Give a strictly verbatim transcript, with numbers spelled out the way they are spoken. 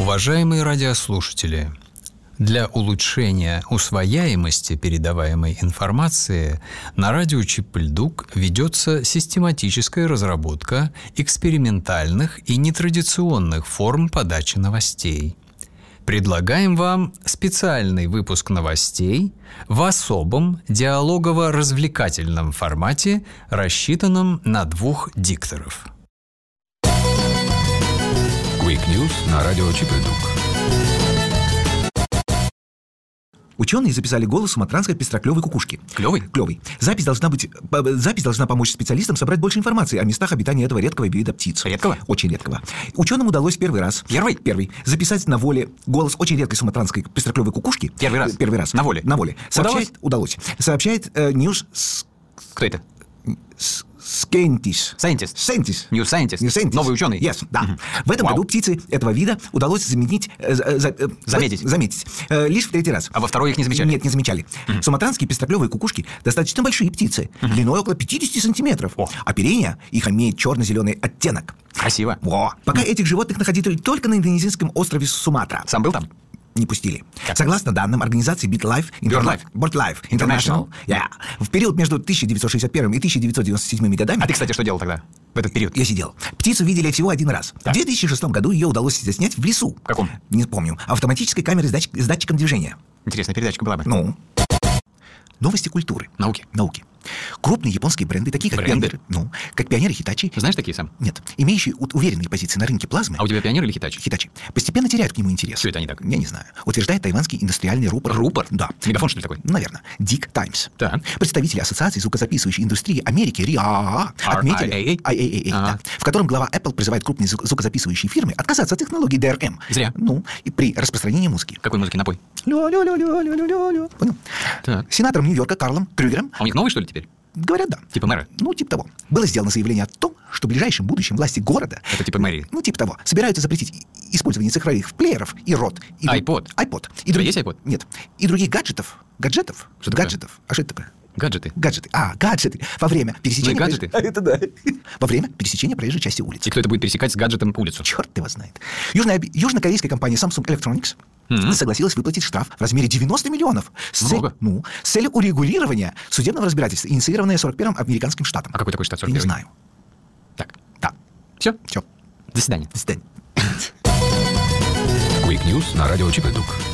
Уважаемые радиослушатели, для улучшения усвояемости передаваемой информации на радио Чип-Льдук ведется систематическая разработка экспериментальных и нетрадиционных форм подачи новостей. Предлагаем вам специальный выпуск новостей в особом диалогово-развлекательном формате, рассчитанном на двух дикторов. Quick News на радио Чип-Льдук. Ученые записали голос суматранской пестроклевой кукушки. Клевый? Клевый. Запись должна быть, запись должна помочь специалистам собрать больше информации о местах обитания этого редкого вида птиц. Редкого? Очень редкого. Ученым удалось первый раз. Первый? Первый. Записать на воле голос очень редкой суматранской пестроклевой кукушки. Первый раз? Первый раз. На воле? На воле. Сообщает, удалось? Удалось. Сообщает э, News... Кто это? Scientist. Scientist. Scientist. New Scientist. New Scientist. Новый ученый. Yes, да. Mm-hmm. В этом Wow. году птицы этого вида удалось заменить... Э, за, э, заметить. Заметить. Э, лишь в третий раз. А во второй их не замечали? Нет, не замечали. Mm-hmm. Суматранские пестроклевые кукушки достаточно большие птицы, mm-hmm. длиной около пятьдесят сантиметров. Oh. Оперение их имеет черно-зеленый оттенок. Красиво. Во. Пока mm-hmm. этих животных находили только на индонезийском острове Суматра. Сам был там? Не пустили. Как? Согласно данным организации BirdLife International, BirdLife International, yeah, в период между тысяча девятьсот шестьдесят первым и тысяча девятьсот девяносто седьмым годами... А ты, кстати, что делал тогда, в этот период? Я сидел. Птицу видели всего один раз. Так. В две тысячи шестом году ее удалось заснять в лесу. В каком? Не помню. Автоматической камерой с, датчик, с датчиком движения. Интересная передачка была бы. Ну... Новости культуры. Науки. Науки. Крупные японские бренды, такие как бренды? Пионер, ну, как Пионер и Хитачи. Знаешь такие сам? Нет. Имеющие уверенные позиции на рынке плазмы. А у тебя Пионер или Хитачи? Хитачи. Постепенно теряют к нему интерес. Что это они так? Я не знаю. Утверждает тайванский индустриальный рупор. Рупор? Да. Мегафон, что ли, такой? Наверное. Дик Таймс. Так. Представители Ассоциации звукозаписывающей индустрии Америки РИАА отметили, ай эй эй? ага. да, в котором глава Apple призывает крупные звукозаписывающие фирмы отказаться от технологий ди ар эм. Зря. Ну, и при распространении музыки. Какой музыки напой? Лё-лё-лё-лё-лё-лё-лё. Понял? Так. Сенатором Нью-Йорка Карлом Крюгером. А у них новый, что ли, теперь? Говорят, да. Типа мэра? Ну, типа того. Было сделано заявление о том, что в ближайшем будущем власти города... Это типа мэрии? Ну, типа того. Собираются запретить использование цифровых плееров и рот. И iPod? iPod. И друг... есть iPod? Нет. И других гаджетов. Гаджетов? Что гаджетов. Такое? А что это такое? Гаджеты. Гаджеты. А, гаджеты. Во время пересечения... Ну и гаджеты. Проезж... Это да. Во время пересечения проезжей части улицы. И кто это будет пересекать с гаджетом улицу? Черт его знает. Южная... Южнокорейская компания Samsung Electronics mm-hmm. согласилась выплатить штраф в размере девяносто миллионов. С Много. Цель... Ну, с целью урегулирования судебного разбирательства, инициированное сорок первым американским штатом. А какой такой штат? сорок Я первый? не знаю. Так. Да. Все? Все. До свидания. До свидания. Quick News на радио Чип-Льдук.